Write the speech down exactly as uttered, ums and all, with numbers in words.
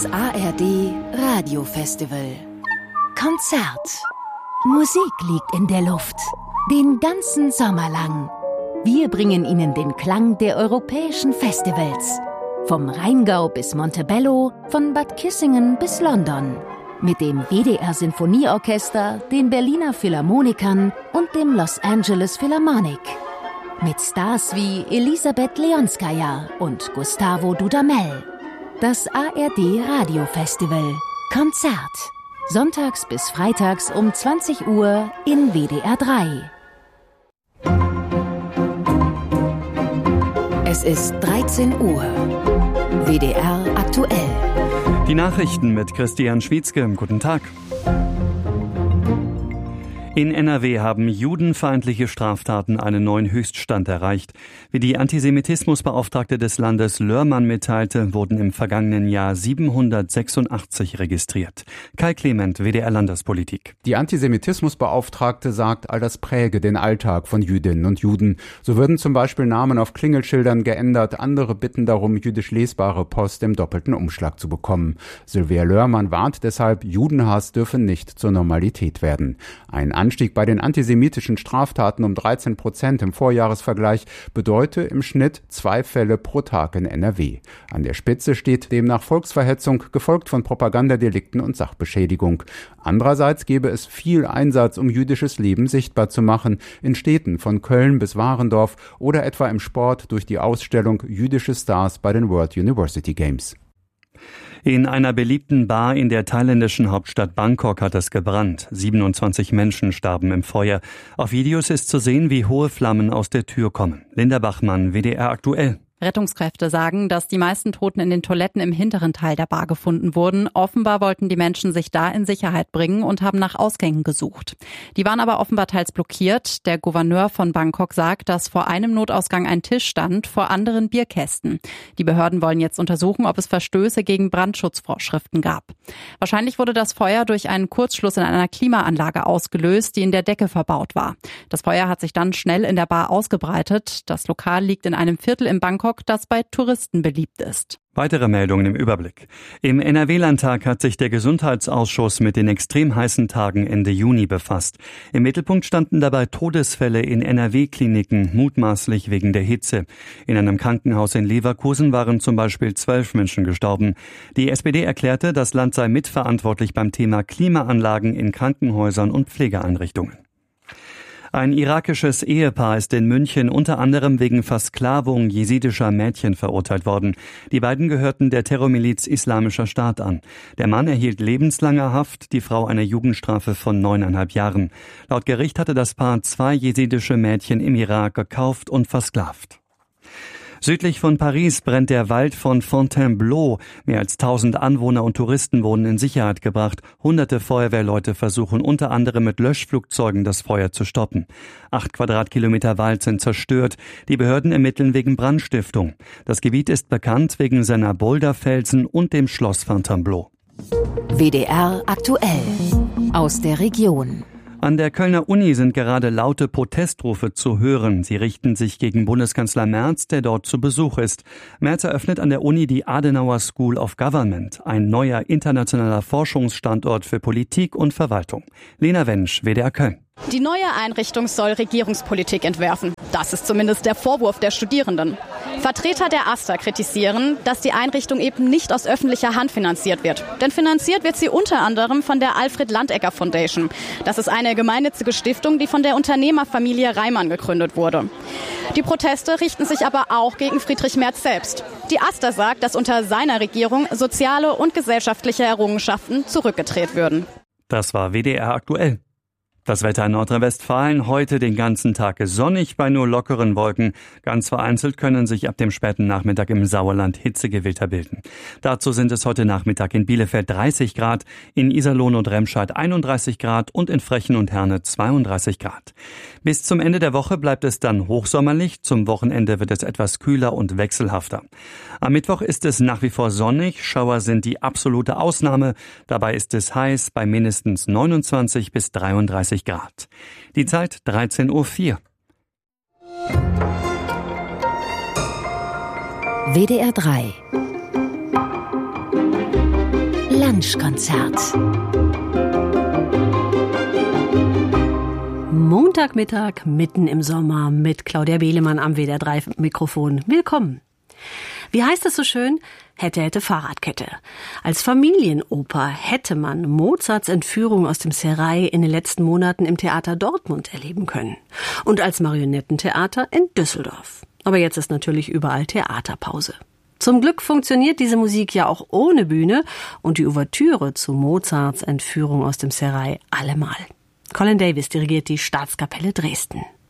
Das A R D Radiofestival. Konzert. Musik liegt in der Luft. Den ganzen Sommer lang. Wir bringen Ihnen den Klang der europäischen Festivals. Vom Rheingau bis Montebello, von Bad Kissingen bis London. Mit dem W D R Sinfonieorchester, den Berliner Philharmonikern und dem Los Angeles Philharmonic. Mit Stars wie Elisabeth Leonskaya und Gustavo Dudamel. Das A R D Radiofestival. Konzert. Sonntags bis freitags um zwanzig Uhr in W D R drei. Es ist dreizehn Uhr. W D R aktuell. Die Nachrichten mit Christian Schwietzke. Guten Tag. In N R W haben judenfeindliche Straftaten einen neuen Höchststand erreicht. Wie die Antisemitismusbeauftragte des Landes Lörmann mitteilte, wurden im vergangenen Jahr siebenhundertsechsundachtzig registriert. Kai Clement, W D R Landespolitik. Die Antisemitismusbeauftragte sagt, all das präge den Alltag von Jüdinnen und Juden. So würden zum Beispiel Namen auf Klingelschildern geändert, andere bitten darum, jüdisch lesbare Post im doppelten Umschlag zu bekommen. Sylvia Lörmann warnt deshalb, Judenhass dürfe nicht zur Normalität werden. Ein Anstieg bei den antisemitischen Straftaten um dreizehn Prozent im Vorjahresvergleich bedeute im Schnitt zwei Fälle pro Tag in N R W. An der Spitze steht demnach Volksverhetzung, gefolgt von Propagandadelikten und Sachbeschädigung. Andererseits gäbe es viel Einsatz, um jüdisches Leben sichtbar zu machen, in Städten von Köln bis Warendorf oder etwa im Sport durch die Ausstellung Jüdische Stars bei den World University Games. In einer beliebten Bar in der thailändischen Hauptstadt Bangkok hat es gebrannt. siebenundzwanzig Menschen starben im Feuer. Auf Videos ist zu sehen, wie hohe Flammen aus der Tür kommen. Linda Bachmann, W D R aktuell. Rettungskräfte sagen, dass die meisten Toten in den Toiletten im hinteren Teil der Bar gefunden wurden. Offenbar wollten die Menschen sich da in Sicherheit bringen und haben nach Ausgängen gesucht. Die waren aber offenbar teils blockiert. Der Gouverneur von Bangkok sagt, dass vor einem Notausgang ein Tisch stand, vor anderen Bierkästen. Die Behörden wollen jetzt untersuchen, ob es Verstöße gegen Brandschutzvorschriften gab. Wahrscheinlich wurde das Feuer durch einen Kurzschluss in einer Klimaanlage ausgelöst, die in der Decke verbaut war. Das Feuer hat sich dann schnell in der Bar ausgebreitet. Das Lokal liegt in einem Viertel in Bangkok, das bei Touristen beliebt ist. Weitere Meldungen im Überblick. Im N R W-Landtag hat sich der Gesundheitsausschuss mit den extrem heißen Tagen Ende Juni befasst. Im Mittelpunkt standen dabei Todesfälle in N R W-Kliniken, mutmaßlich wegen der Hitze. In einem Krankenhaus in Leverkusen waren zum Beispiel zwölf Menschen gestorben. Die S P D erklärte, das Land sei mitverantwortlich beim Thema Klimaanlagen in Krankenhäusern und Pflegeeinrichtungen. Ein irakisches Ehepaar ist in München unter anderem wegen Versklavung jesidischer Mädchen verurteilt worden. Die beiden gehörten der Terrormiliz Islamischer Staat an. Der Mann erhielt lebenslange Haft, die Frau eine Jugendstrafe von neuneinhalb Jahren. Laut Gericht hatte das Paar zwei jesidische Mädchen im Irak gekauft und versklavt. Südlich von Paris brennt der Wald von Fontainebleau. Mehr als tausend Anwohner und Touristen wurden in Sicherheit gebracht. Hunderte Feuerwehrleute versuchen unter anderem mit Löschflugzeugen das Feuer zu stoppen. Acht Quadratkilometer Wald sind zerstört. Die Behörden ermitteln wegen Brandstiftung. Das Gebiet ist bekannt wegen seiner Boulderfelsen und dem Schloss Fontainebleau. W D R aktuell. Aus der Region. An der Kölner Uni sind gerade laute Protestrufe zu hören. Sie richten sich gegen Bundeskanzler Merz, der dort zu Besuch ist. Merz eröffnet an der Uni die Adenauer School of Government, ein neuer internationaler Forschungsstandort für Politik und Verwaltung. Lena Wensch, W D R Köln. Die neue Einrichtung soll Regierungspolitik entwerfen. Das ist zumindest der Vorwurf der Studierenden. Vertreter der AStA kritisieren, dass die Einrichtung eben nicht aus öffentlicher Hand finanziert wird. Denn finanziert wird sie unter anderem von der Alfred Landegger Foundation. Das ist eine gemeinnützige Stiftung, die von der Unternehmerfamilie Reimann gegründet wurde. Die Proteste richten sich aber auch gegen Friedrich Merz selbst. Die AStA sagt, dass unter seiner Regierung soziale und gesellschaftliche Errungenschaften zurückgedreht würden. Das war W D R aktuell. Das Wetter in Nordrhein-Westfalen heute den ganzen Tag sonnig bei nur lockeren Wolken. Ganz vereinzelt können sich ab dem späten Nachmittag im Sauerland Hitzegewitter bilden. Dazu sind es heute Nachmittag in Bielefeld dreißig Grad, in Iserlohn und Remscheid einunddreißig Grad und in Frechen und Herne zweiunddreißig Grad. Bis zum Ende der Woche bleibt es dann hochsommerlich. Zum Wochenende wird es etwas kühler und wechselhafter. Am Mittwoch ist es nach wie vor sonnig. Schauer sind die absolute Ausnahme. Dabei ist es heiß bei mindestens neunundzwanzig bis dreiunddreißig Grad. Die Zeit dreizehn Uhr vier. W D R drei Wunschkonzert. Montagmittag, mitten im Sommer, mit Claudia Behlemann am W D R drei Mikrofon. Willkommen. Wie heißt es so schön? Hätte, hätte, Fahrradkette. Als Familienoper hätte man Mozarts Entführung aus dem Serail in den letzten Monaten im Theater Dortmund erleben können. Und als Marionettentheater in Düsseldorf. Aber jetzt ist natürlich überall Theaterpause. Zum Glück funktioniert diese Musik ja auch ohne Bühne und die Ouvertüre zu Mozarts Entführung aus dem Serail allemal. Colin Davis dirigiert die Staatskapelle Dresden.